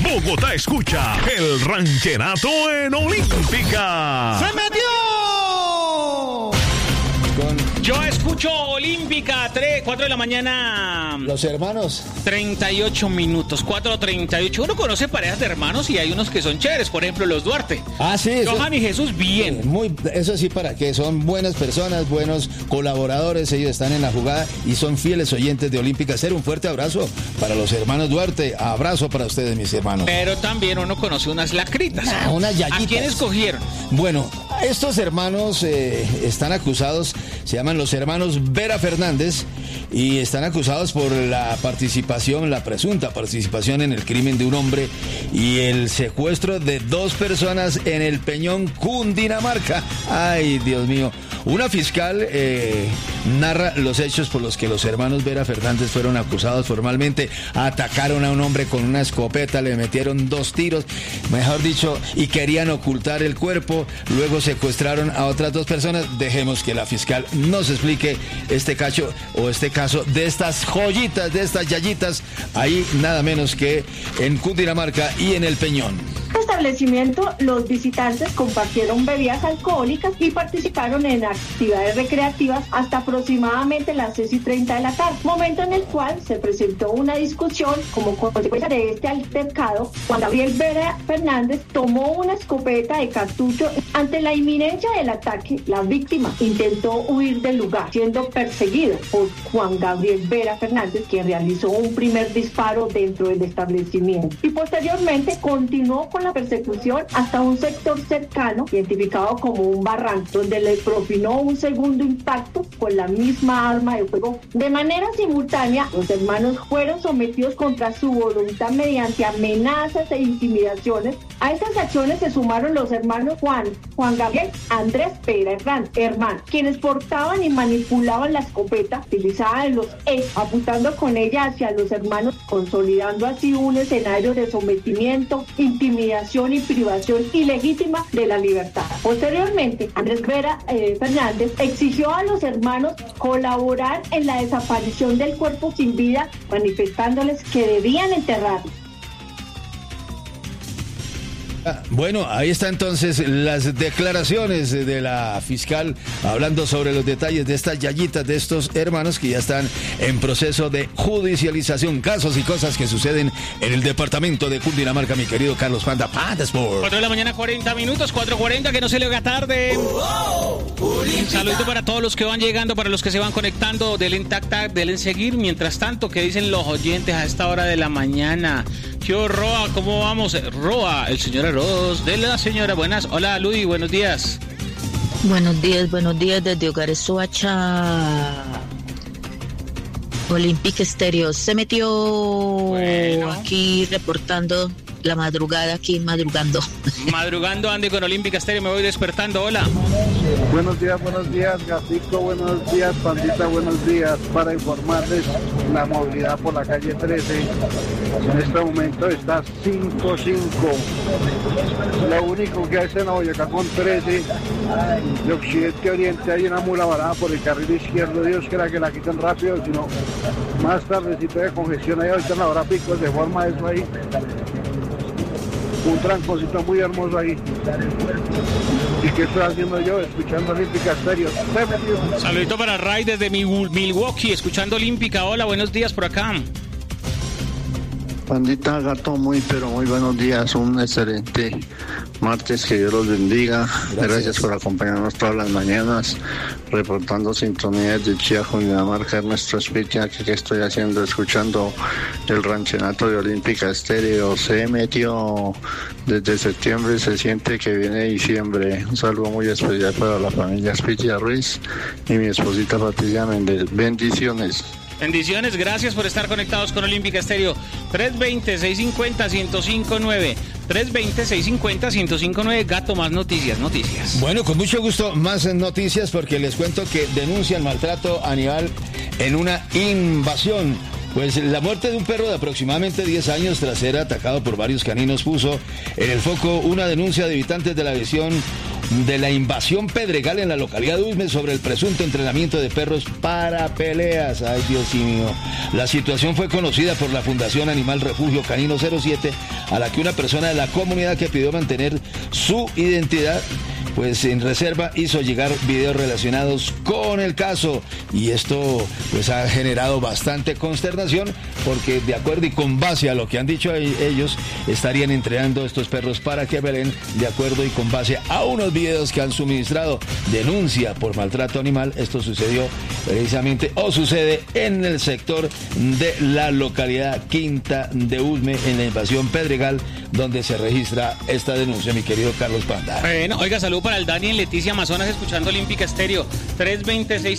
Bogotá escucha el rancherato en Olímpica. ¡Se metió! Yo escucho Olímpica, 4 de la mañana. Los hermanos. 38 minutos, 4:38. Uno conoce parejas de hermanos y hay unos que son chéveres, por ejemplo, los Duarte. Ah, sí. Johan y Jesús, bien. Eso sí, para que son buenas personas, buenos colaboradores, ellos están en la jugada y son fieles oyentes de Olímpica. Hacer un fuerte abrazo para los hermanos Duarte. Abrazo para ustedes, mis hermanos. Pero también uno conoce unas lacritas. Unas yayitas. ¿A quién escogieron? Bueno, estos hermanos están acusados, se llaman los hermanos Vera Fernández, y están acusados por la presunta participación en el crimen de un hombre y el secuestro de 2 personas en el Peñón, Cundinamarca. Ay, Dios mío. Una fiscal narra los hechos por los que los hermanos Vera Fernández fueron acusados formalmente. Atacaron a un hombre con una escopeta, le metieron 2 tiros, mejor dicho, y querían ocultar el cuerpo. Luego secuestraron a otras 2 personas. Dejemos que la fiscal nos explique este caso de estas joyitas, de estas yayitas, ahí nada menos que en Cundinamarca y en el Peñón. En este establecimiento, los visitantes compartieron bebidas alcohólicas y participaron en actividades recreativas hasta aproximadamente las 6:30 de la tarde, momento en el cual se presentó una discusión. Como consecuencia de este altercado, Juan Gabriel Vera Fernández tomó una escopeta de cartucho. Ante la inminencia del ataque, la víctima intentó huir del lugar, siendo perseguido por Juan Gabriel Vera Fernández, quien realizó un primer disparo dentro del establecimiento y posteriormente continuó con la persecución hasta un sector cercano, identificado como un barranco, donde le propinó un segundo impacto con la misma arma de fuego. De manera simultánea, los hermanos fueron sometidos contra su voluntad mediante amenazas e intimidaciones. A estas acciones se sumaron los hermanos Juan Gabriel, Andrés Vera hermanos, quienes portaban y manipulaban la escopeta utilizada en los hechos, apuntando con ella hacia los hermanos, consolidando así un escenario de sometimiento, intimidación y privación ilegítima de la libertad. Posteriormente, Andrés Vera Fernández exigió a los hermanos colaborar en la desaparición del cuerpo sin vida, manifestándoles que debían enterrarlo. Bueno, ahí está entonces las declaraciones de la fiscal hablando sobre los detalles de estas yayitas de estos hermanos que ya están en proceso de judicialización, casos y cosas que suceden en el departamento de Cundinamarca, mi querido Carlos Panda Sport. 4 de la mañana, 40 minutos, 4:40, que no se le haga tarde. Un saludito para todos los que van llegando, para los que se van conectando, denle en tac-tac, denle en seguir. Mientras tanto, ¿qué dicen los oyentes a esta hora de la mañana? Yo, Roa, ¿cómo vamos? Roa, el señor Arroz de la señora. Buenas. Hola, Luis, buenos días. Buenos días desde Hogares Soacha. Olímpica Estéreo se metió. Bueno. Aquí reportando la madrugada, aquí madrugando. Madrugando, ande con Olímpica Estéreo, me voy despertando. Hola. Buenos días, Gatico, buenos días, Pandita, buenos días. Para informarles, la movilidad por la calle 13 en este momento está 5-5. Lo único que hace en Boyacá con 13, de occidente a oriente, hay una mula varada por el carril izquierdo. Dios quiera que la quiten rápido, sino más tardecito de congestión ahí, ahorita en la hora pico, de forma eso ahí. Un tranconcito muy hermoso ahí. ¿Y qué estoy haciendo yo? Escuchando Olímpica Estéreo. Saludito para Ray desde Milwaukee, escuchando Olímpica. Hola, buenos días por acá. Pandita, Gato, muy buenos días. Un excelente martes, que Dios los bendiga. Gracias por acompañarnos todas las mañanas, reportando sintonías de Chía, Cundinamarca. Ernesto Espitia, que estoy haciendo, escuchando el ranchenato de Olímpica Estéreo. Se metió desde septiembre, se siente que viene diciembre. Un saludo muy especial para la familia Espitia Ruiz y mi esposita Patricia Méndez. Bendiciones. Bendiciones, gracias por estar conectados con Olímpica Estéreo. 320-650-1059. 320-650-1059. Gato, más noticias. Bueno, con mucho gusto, más noticias, porque les cuento que denuncian maltrato animal en una invasión. Pues la muerte de un perro de aproximadamente 10 años tras ser atacado por varios caninos puso en el foco una denuncia de habitantes de la visión de la invasión Pedregal en la localidad de Usme sobre el presunto entrenamiento de perros para peleas. Ay, Dios mío. La situación fue conocida por la Fundación Animal Refugio Canino 07, a la que una persona de la comunidad que pidió mantener su identidad pues en reserva hizo llegar videos relacionados con el caso, y esto pues ha generado bastante consternación, porque de acuerdo y con base a lo que han dicho ellos, estarían entrenando estos perros para que peleen, de acuerdo y con base a unos videos que han suministrado denuncia por maltrato animal. Esto sucedió precisamente o sucede en el sector de la localidad Quinta de Usme, en la invasión Pedregal, donde se registra esta denuncia, mi querido Carlos Panda. Bueno, oiga, salud para el Dani en Leticia, Amazonas, escuchando Olímpica Estéreo. 326